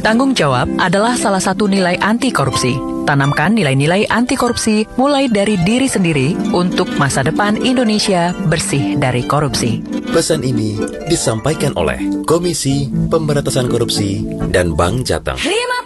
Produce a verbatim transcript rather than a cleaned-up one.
Tanggung jawab adalah salah satu nilai anti korupsi. Tanamkan nilai-nilai anti korupsi mulai dari diri sendiri untuk masa depan Indonesia bersih dari korupsi. Pesan ini disampaikan oleh Komisi Pemberantasan Korupsi dan Bank Jateng.